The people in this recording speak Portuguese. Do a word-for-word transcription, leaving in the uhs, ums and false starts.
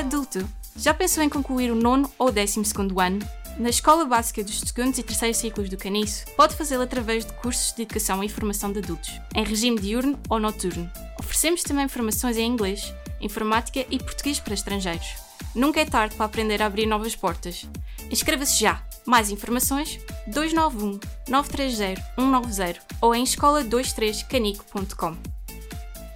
adulto, já pensou em concluir o nono ou décimo segundo ano? Na Escola Básica dos segundos e terceiros ciclos do Caniço, pode fazê-lo através de cursos de educação e formação de adultos, em regime diurno ou noturno. Oferecemos também formações em inglês, informática e português para estrangeiros. Nunca é tarde para aprender a abrir novas portas. Inscreva-se já! Mais informações dois nove um, nove três zero, um nove zero ou em escola vinte e três canico ponto com.